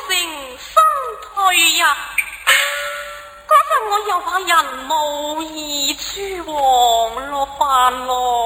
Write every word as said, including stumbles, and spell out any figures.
成身退呀，嗰陣我又怕人無二處黃咯，飯咯。